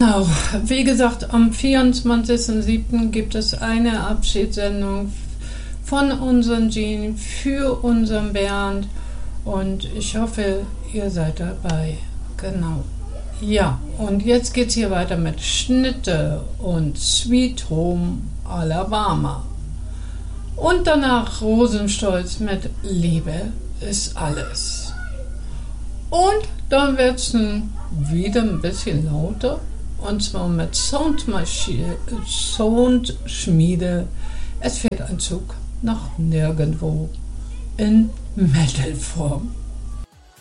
Genau, wie gesagt, am 24.07. gibt es eine Abschiedssendung von unserem Jean für unseren Bernd und ich hoffe, ihr seid dabei. Genau. Ja, und jetzt geht's hier weiter mit Schnitte und Sweet Home Alabama. Und danach Rosenstolz mit Liebe ist alles. Und dann wird's wieder ein bisschen lauter, und zwar mit Soundschmiede. Es fährt ein Zug nach nirgendwo in Metalform.